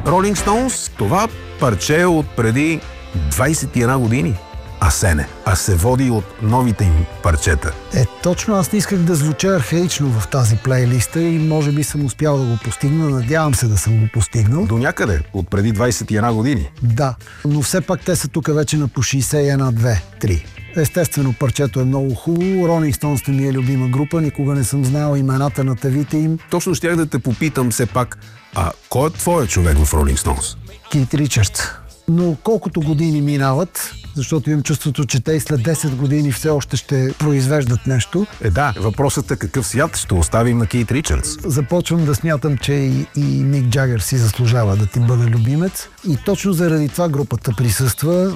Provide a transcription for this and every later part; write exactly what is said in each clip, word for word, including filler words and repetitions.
Rolling Stones, това парче е от преди двайсет и една години. А се не, а се води от новите им парчета. Е, точно аз не исках да звуча архаично в тази плейлиста и може би съм успял да го постигна. Надявам се да съм го постигнал. До някъде, от преди двайсет и една години. Да, но все пак те са тук вече на по шейсет и едно, две, три. Естествено, парчето е много хубаво. Rolling Stones ми е любима група, никога не съм знал имената на тавите им. Точно щях да те попитам все пак, а кой е твоя човек в Rolling Stones? Кит Ричардс. Но колкото години минават, защото имам чувството, че те и след десет години все още ще произвеждат нещо. Е да, въпросът е какъв свят ще оставим на Кит Ричардс. Започвам да смятам, че и, и Мик Джагър си заслужава да ти бъде любимец. И точно заради това групата присъства.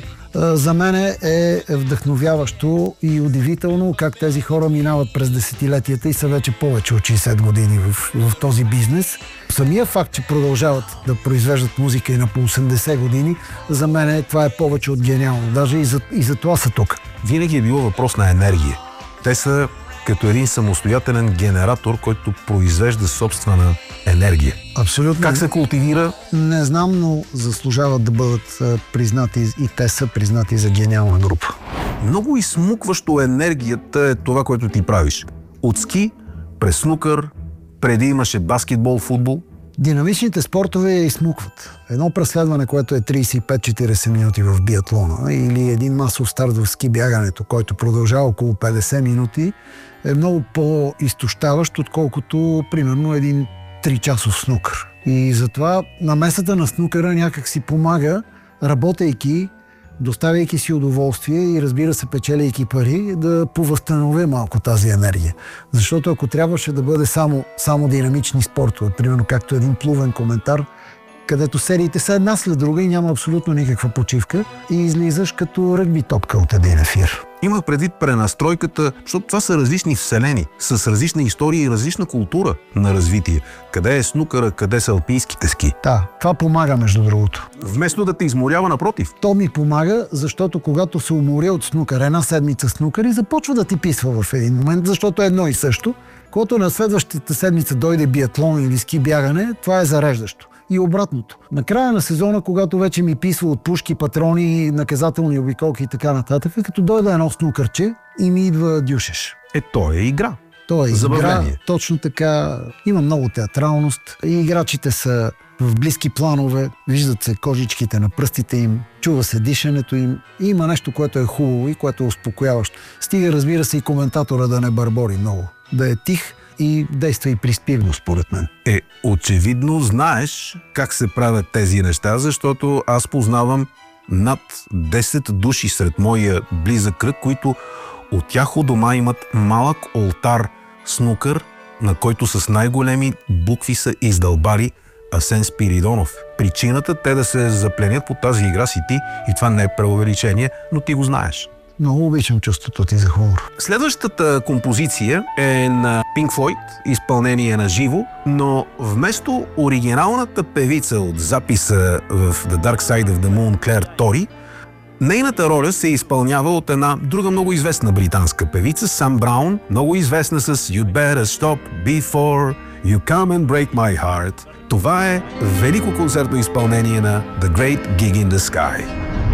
За мен е вдъхновяващо и удивително как тези хора минават през десетилетията и са вече повече от шейсет години в, в този бизнес. Самия факт, че продължават да произвеждат музика и на по осемдесет години, за мен това е повече от гениално. Даже и за, и за това са тук. Винаги е било въпрос на енергия. Те са като един самостоятелен генератор, който произвежда собствена енергия. Абсолютно. Как се култивира? Не знам, но заслужават да бъдат признати и те са признати за гениална група. Много изсмукващо енергията е това, което ти правиш. От ски, през снукър, преди имаше баскетбол, футбол. Динамичните спортове я изсмукват. Едно преследване, което е трийсет и пет до четирийсет минути в биатлона или един масов старт в ски бягането, който продължава около петдесет минути, е много по-изтощаващ, отколкото примерно един три-часов снукър. И затова намесата на снукъра някак си помага, работейки, доставяйки си удоволствие и разбира се, печелейки пари, да повъзстановя малко тази енергия. Защото ако трябваше да бъде само, само динамични спортове, примерно както един плувен коментар, където сериите са една след друга и няма абсолютно никаква почивка и излизаш като ръгби топка от един ефир. Има предвид пренастройката, защото това са различни вселени, с различна история и различна култура на развитие. Къде е снукъра, къде са алпийските ски? Да, това помага между другото. Вместо да те изморява, напротив. То ми помага, защото когато се уморя от снукър, една седмица снукър и започва да ти писва в един момент, защото е едно и също. Когато на следващата седмица дойде биатлон или ски бягане, това е зареждащо. И обратното. Накрая на сезона, когато вече ми писва от пушки, патрони, наказателни обиколки и така нататък, като дойде едно снукърче и ми идва дюшеш. Е, то е игра. То е Забавление. игра, точно така. Има много театралност. И играчите са в близки планове, виждат се кожичките на пръстите им, чува се дишането им. И има нещо, което е хубаво и което е успокояващо. Стига, разбира се, и коментатора да не бърбори много. Да е тих и действа и приспивно, според мен. Е, очевидно знаеш как се правят тези неща, защото аз познавам над десет души сред моя близък кръг, които от тях у дома имат малък олтар снукър, на който с най-големи букви са издълбали Асен Спиридонов. Причината те да се запленят по тази игра си ти, и това не е преувеличение, но ти го знаеш. Много обичам чувството ти за хумор. Следващата композиция е на Pink Floyd, изпълнение на живо, но вместо оригиналната певица от записа в The Dark Side of the Moon, Клер Тори, нейната роля се изпълнява от една друга много известна британска певица, Сам Браун, много известна с You Better Stop Before You Come and Break My Heart. Това е велико концертно изпълнение на The Great Gig in the Sky.